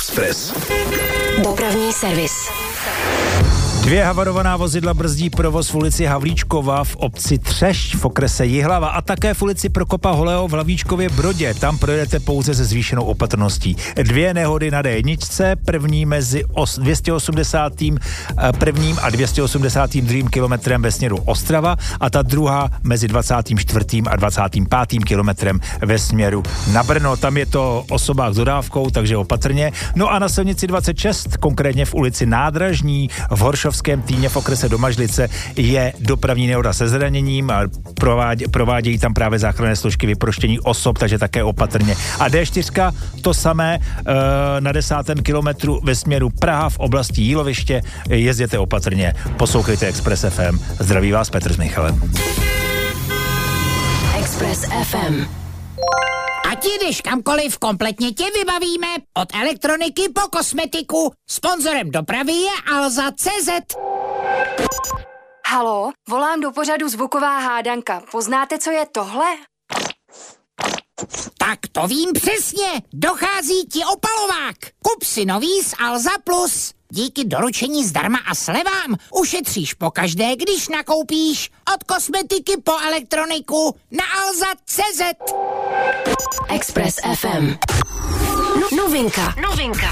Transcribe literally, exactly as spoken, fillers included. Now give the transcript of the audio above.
Express. Dopravní servis. Dvě havarovaná vozidla brzdí provoz v ulici Havlíčkova v obci Třešť v okrese Jihlava a také v ulici Prokopa Holého v Hlavíčkově Brodě. Tam projedete pouze se zvýšenou opatrností. Dvě nehody na dé jedna, první mezi dvě stě osmdesát prvním a dvě stě osmdesát druhým kilometrem ve směru Ostrava a ta druhá mezi dvacátým čtvrtým a dvacátým pátým kilometrem ve směru na Brno. Tam je to osobách s dodávkou, takže opatrně. No a na silnici dvacet šest, konkrétně v ulici Nádražní v Horšovském Týně v okrese Domažlice je dopravní nehoda se zraněním a provádě, provádějí tam právě záchranné složky vyproštění osob, takže také opatrně. A dé čtyři to samé e, na desátém kilometru ve směru Praha v oblasti Jíloviště. Jezděte opatrně, poslouchejte Express ef em. Zdraví vás Petr s Michalem. Express ef em. Ať jdeš kamkoliv, kompletně tě vybavíme. Od elektroniky po kosmetiku. Sponzorem dopravy je Alza tečka cé zet. Haló, volám do pořadu Zvuková hádanka. Poznáte, co je tohle? Tak to vím přesně. Dochází ti opalovák. Kup si nový z Alza Plus. Díky doručení zdarma a slevám ušetříš pokaždé, když nakoupíš. Od kosmetiky po elektroniku na Alza tečka cé zet. Express ef em. No, novinka. Novinka.